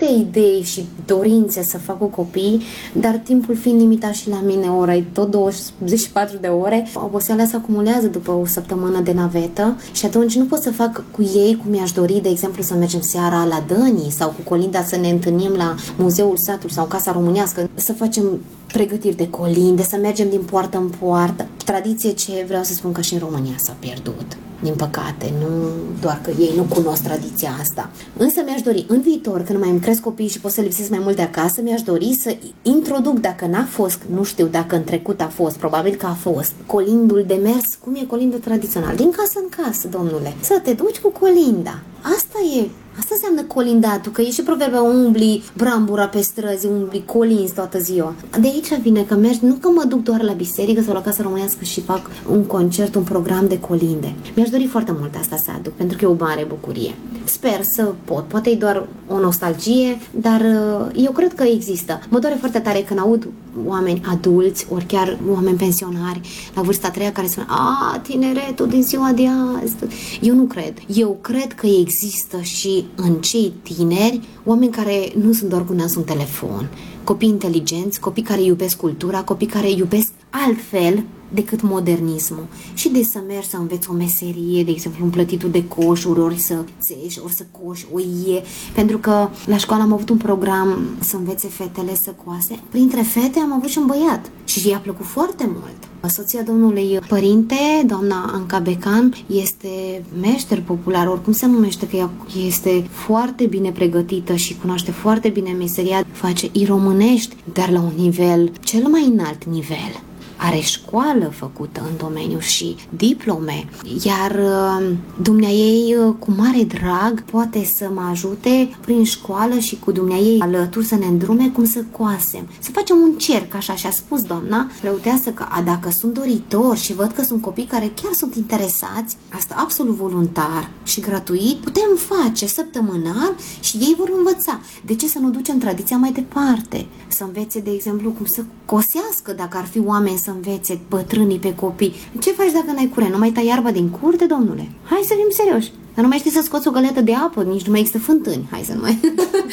multe idei și dorințe să fac cu copii, dar timpul fiind limitat și la mine, ora e tot 24 de ore, oboseala se acumulează după o săptămână de navetă și atunci nu pot să fac cu ei cum mi-aș dori, de exemplu, să mergem seara la Dănii sau cu Colinda să ne întâlnim la Muzeul Satului sau Casa Românească, să facem pregătiri de colinde, să mergem din poartă în poartă. Tradiție ce vreau să spun că și în România s-a pierdut. Din păcate, nu doar că ei nu cunosc tradiția asta. Însă mi-aș dori, în viitor, când mai îmi cresc copiii și pot să lipsesc mai mult de acasă, mi-aș dori să introduc, dacă n-a fost, nu știu dacă în trecut a fost, probabil că a fost, colindul de mers, cum e colindul tradițional, din casă în casă, domnule. Să te duci cu colinda. Asta e. Asta înseamnă colindatul, că e și proverba umbli brambura pe străzi, umbli colinzi toată ziua. De aici vine că mergi, nu că mă duc doar la biserică sau la Casa Românească și fac un concert, un program de colinde. Mi-aș dori foarte mult asta să aduc, pentru că e o mare bucurie. Sper să pot, poate e doar o nostalgie, dar eu cred că există. Mă doare foarte tare când aud oameni adulți, ori chiar oameni pensionari la vârsta a treia care spun: tineretul din ziua de azi. Eu nu cred. Eu cred că există și în cei tineri oameni care nu sunt doar cu nasul în telefon, copii inteligenți, copii care iubesc cultura, copii care iubesc altfel decât modernismul. Și de să mergi să înveți o meserie, de exemplu un plătitul de coșuri, ori să țești, ori să coși o ie. Pentru că la școală am avut un program să învețe fetele să coase. Printre fete am avut și un băiat și i-a plăcut foarte mult. Soția domnului părinte, doamna Anca Becan, este meșter popular, oricum se numește, că ea este foarte bine pregătită și cunoaște foarte bine meseria, face românești, dar la un nivel, cel mai înalt nivel. Are școală făcută în domeniu și diplome, iar dumneaei cu mare drag poate să mă ajute prin școală și cu dumneaei alături să ne îndrume cum să coasem. Să facem un cerc, așa și-a spus doamna preoteasă, că dacă sunt doritori și văd că sunt copii care chiar sunt interesați, asta absolut voluntar și gratuit, putem face săptămânal și ei vor învăța. De ce să nu ducem tradiția mai departe? Să învețe, de exemplu, cum să cosească, dacă ar fi oameni să învețe bătrânii pe copii. Ce faci dacă n-ai curent? Nu mai tai iarba din curte, domnule? Hai să fim serioși. Dar nu mai știi să scoți o găleată de apă, nici nu mai există fântâni. Hai să nu mai...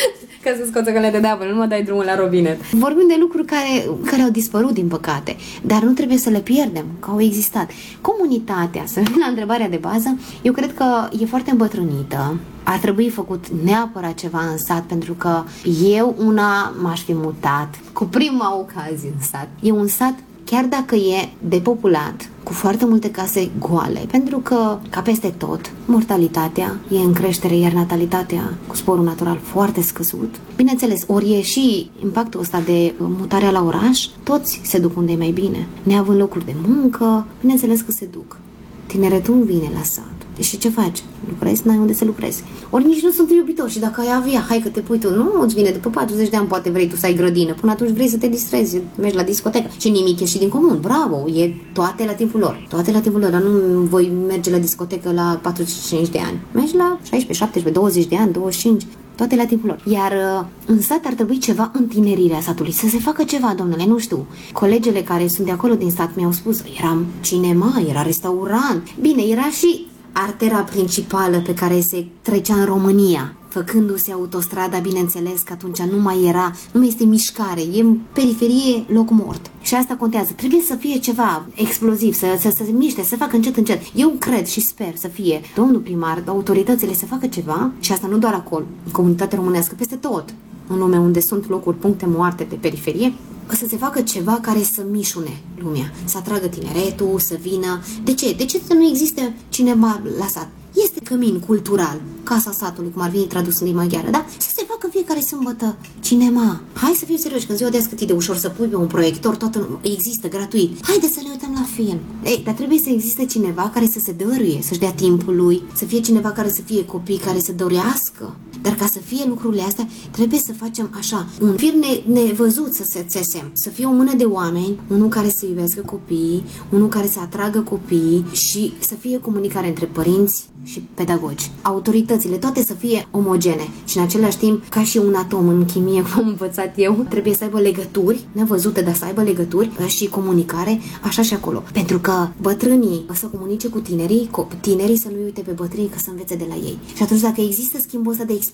Ca să scoți o găleată de apă, nu mă dai drumul la robinet. Vorbim de lucruri care au dispărut, din păcate, dar nu trebuie să le pierdem, că au existat. Comunitatea, să vin la întrebarea de bază, eu cred că e foarte îmbătrânită. Ar trebui făcut neapărat ceva în sat, pentru că eu una m-aș fi mutat cu prima ocazie în sat. E un sat, chiar dacă e depopulat, cu foarte multe case goale, pentru că, ca peste tot, mortalitatea e în creștere, iar natalitatea cu sporul natural foarte scăzut. Bineînțeles, ori e și impactul ăsta de mutarea la oraș, toți se duc unde e mai bine. Neavând locuri de muncă, bineînțeles că se duc. Tineretul vine la sat. Și ce faci? Lucrezi? N-ai unde să lucrezi. Ori nici nu sunt iubitori și dacă ai avea, hai că te pui tu, nu îți vine după 40 de ani, poate vrei tu să ai grădină, până atunci vrei să te distrezi, mergi la discotecă și nimic, ieși din comun, bravo, e toate la timpul lor, dar nu voi merge la discotecă la 45 de ani, mergi la 16, 17, 20 de ani, 25, toate la timpul lor. Iar în sat ar trebui ceva în tinerirea satului, să se facă ceva, domnule, nu știu. Colegele care sunt de acolo din sat mi-au spus, era cinema, era restaurant, bine, era și artera principală pe care se trecea în România. Făcându-se autostrada, bineînțeles că atunci nu mai este mișcare, e în periferie loc mort. Și asta contează. Trebuie să fie ceva exploziv, să se miște, să facă încet, încet. Eu cred și sper să fie domnul primar, autoritățile să facă ceva, și asta nu doar acolo, în comunitatea românească, peste tot, în lume unde sunt locuri, puncte moarte de periferie, să se facă ceva care să mișune lumea, să atragă tineretul, să vină. De ce? De ce să nu existe cinema la sat? Este cămin cultural, Casa Satului, cum ar veni tradus în limba maghiară, da? Să se facă fiecare sâmbătă cinema. Hai să fim serioși, că în ziua de azi cât e de ușor să pui pe un proiector, toată există, gratuit. Haideți să ne uităm la film. Ei, dar trebuie să existe cineva care să se dăruie, să-și dea timpul lui, să fie cineva care să fie copii, care să dorească. Dar ca să fie lucrurile astea, trebuie să facem așa, un fir nevăzut să se țesem, să fie o mână de oameni, unul care să iubească copiii, unul care să atragă copiii și să fie comunicare între părinți și pedagogi. Autoritățile, toate să fie omogene și în același timp, ca și un atom în chimie, cum am învățat eu, trebuie să aibă legături, nevăzute, dar să aibă legături și comunicare, așa și acolo. Pentru că bătrânii să comunice cu tinerii să nu uite pe bătrânii, că să învețe de la ei. Și atunci, dacă există schimbul ăsta de experiență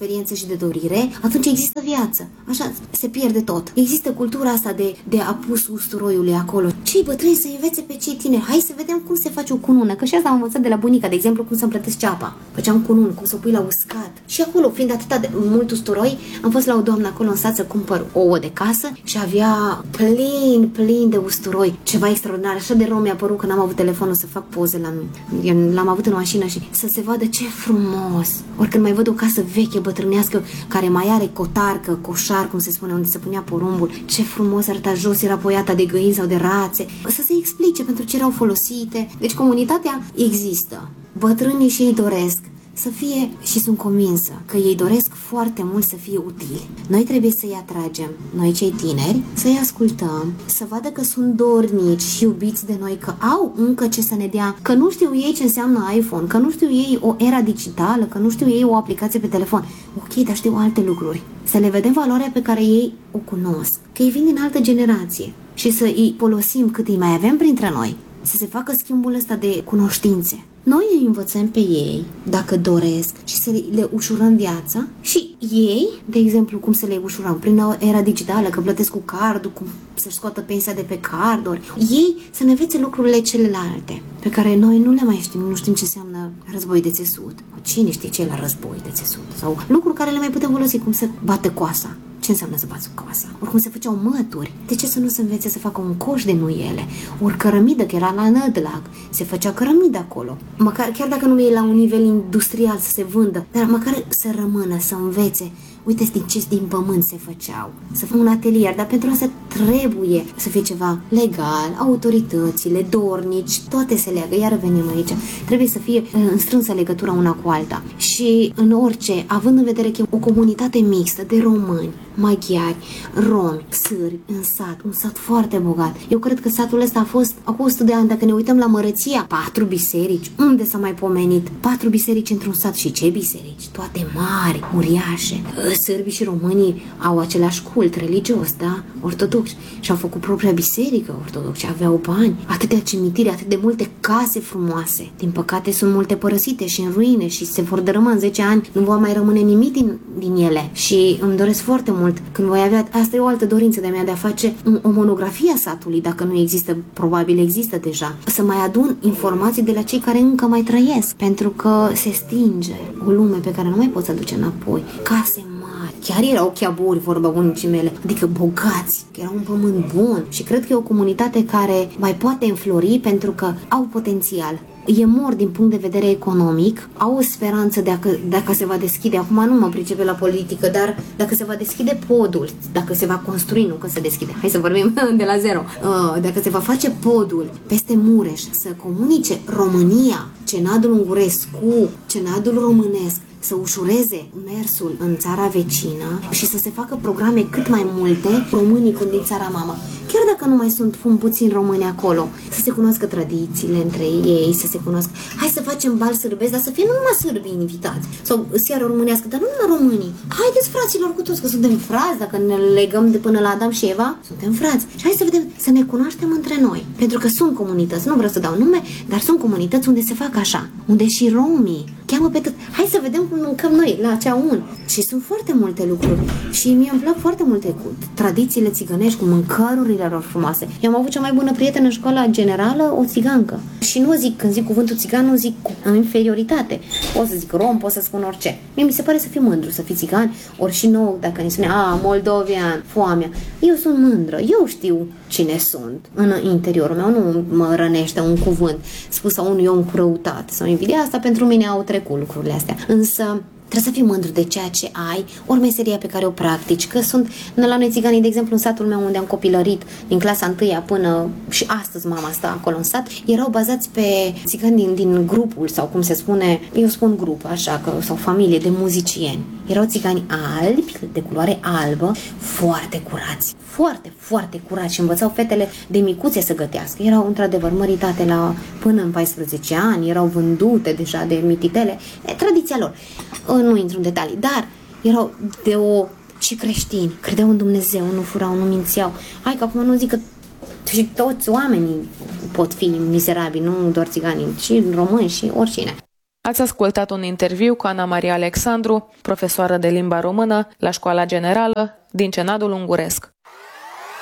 experiență și de dorire, atunci există viață. Așa se pierde tot. Există cultura asta de a pus usturoiului acolo. Cei bătrâni să învețe pe cei tineri. Hai să vedem cum se face o cunună. Că și asta am învățat de la bunica, de exemplu, cum să împlătesc ceapa. Făceam cunun, cum să o pui la uscat. Și acolo, fiind atâta de mult usturoi, am fost la o doamnă acolo în sat să cumpăr ouă de casă și avea plin de usturoi. Ceva extraordinar. Așa de rău mi-a părut că n-am avut telefonul să fac poze la mine. Eu l-am avut în mașină și să se vadă ce frumos. Oricând mai văd o casă veche, bătrânească, care mai are cotarcă, coșar, cum se spune, unde se punea porumbul. Ce frumos arăta, jos era poiata de găini sau de rațe. Să se explice pentru ce erau folosite. Deci comunitatea există. Bătrânii și ei doresc să fie, și sunt convinsă că ei doresc foarte mult să fie utili. Noi trebuie să-i atragem, noi cei tineri, să-i ascultăm, să vadă că sunt dornici și iubiți de noi, că au încă ce să ne dea, că nu știu ei ce înseamnă iPhone, că nu știu ei o era digitală, că nu știu ei o aplicație pe telefon. Ok, dar știu alte lucruri. Să le vedem valoarea pe care ei o cunosc, că ei vin din altă generație și să îi folosim cât îi mai avem printre noi, să se facă schimbul ăsta de cunoștințe. Noi îi învățăm pe ei, dacă doresc, și să le ușurăm viața și ei, de exemplu, cum să le ușurăm? Prin era digitală, că plătesc cu cardul, cum să-și scoată pensia de pe carduri. Ei să ne învețe lucrurile celelalte, pe care noi nu le mai știm, nu știm ce înseamnă război de țesut. Cine știe ce e la război de țesut? Sau lucruri care le mai putem folosi, cum să bate coasa. Ce înseamnă să bați coasa? Oricum se făceau mături. De ce să nu se învețe să facă un coș de nuiele? Ori cărămidă, că era la Nădlac. Se făcea cărămidă acolo. Măcar, chiar dacă nu e la un nivel industrial să se vândă, dar măcar să rămână, să învețe. Uite din pământ se făceau. Să fie un atelier, dar pentru asta trebuie să fie ceva legal, autoritățile, dornici, toate se leagă. Iar venim aici. Trebuie să fie în strânsă legătură una cu alta. Și în orice, având în vedere că e o comunitate mixtă de români, maghiari, romi, sârbi, în sat, un sat foarte bogat. Eu cred că satul ăsta a fost acum 100 de ani, dacă ne uităm la mărăția, 4 biserici, unde s-a mai pomenit? 4 biserici într-un sat. Și ce biserici? Toate mari, uriașe. Sârbii și românii au același cult religios, da? Ortodox. Și au făcut propria biserică ortodoxă, aveau bani, atâtea cimitire, atât de multe case frumoase. Din păcate sunt multe părăsite și în ruine și se vor dărâma în 10 ani, nu va mai rămâne nimic din ele. Și îmi doresc foarte mult când voi avea, asta e o altă dorință de-a mea, de a face o monografie a satului, dacă nu există, probabil există deja, să mai adun informații de la cei care încă mai trăiesc, pentru că se stinge o lume pe care nu mai poți aduce înapoi. Case mari, chiar erau chiaburi, vorba bunicii mele, adică bogați, că era un pământ bun și cred că e o comunitate care mai poate înflori pentru că au potențial. E mor din punct de vedere economic, au o speranță dacă se va deschide, acum nu mă pricepe la politică, dar dacă se va deschide podul, dacă se va construi, nu că se deschide, hai să vorbim de la zero, dacă se va face podul peste Mureș, să comunice România, cenadul unguresc cu cenadul românesc, să ușureze mersul în țara vecină și să se facă programe cât mai multe românii când din țara mamă. Chiar dacă nu mai sunt puțini români acolo, să se cunoască tradițiile între ei, să se cunoască. Hai să facem bal sârbesc, dar să fie nu numai sârbii invitați. Sau seară românească, dar nu numai românii. Haideți, fraților, cu toți, că suntem frați, dacă ne legăm de până la Adam și Eva, suntem frați. Și hai să vedem, să ne cunoaștem între noi. Pentru că sunt comunități, nu vreau să dau nume, dar sunt comunități unde se fac așa, unde și romii cheamă pe tot. Hai să vedem cum mâncăm noi la ceaun. Și sunt foarte multe lucruri. Și mie îmi plac foarte multe cu tradițiile țigănești, cu mâncărurile lor frumoase. Eu am avut cea mai bună prietenă în școala generală, o țigancă. Și nu zic, când zic cuvântul țigan, nu zic în inferioritate. Pot să zic rom, pot să spun orice. Mie mi se pare să fii mândru, să fii țigan, ori și nou, dacă ne spune, moldovean, foamea. Eu sunt mândră, eu știu cine sunt în interiorul meu, nu mă rănește un cuvânt spus a unui om cu răutate sau invidia. Asta pentru mine au trecut lucrurile astea. Însă trebuie să fii mândru de ceea ce ai, ori meseria pe care o practici, că sunt la noi țiganii, de exemplu, în satul meu unde am copilărit din clasa 1 până și astăzi mama stă acolo în sat, erau bazați pe țigani din grupul, sau cum se spune, eu spun grup, așa, că, sau familie de muzicieni. Erau țigani albi, de culoare albă, foarte curați, foarte, foarte curați și învățau fetele de micuțe să gătească. Erau într-adevăr măritate până în 14 ani, erau vândute deja de mititele, tradiția lor. Nu intru în detalii, dar erau și creștini, credeau în Dumnezeu, nu furau, nu mințeau. Hai că acum nu zic că și toți oamenii pot fi mizerabili, nu doar țiganii, și români și oricine. Ați ascultat un interviu cu Ana Maria Alexandru, profesoară de limba română la Școala Generală din Cenadul Unguresc.